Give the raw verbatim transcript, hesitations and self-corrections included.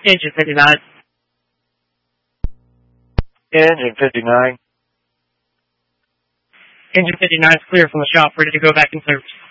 Engine fifty-nine. Engine fifty-nine. Engine fifty-nine is clear from the shop, ready to go back in service.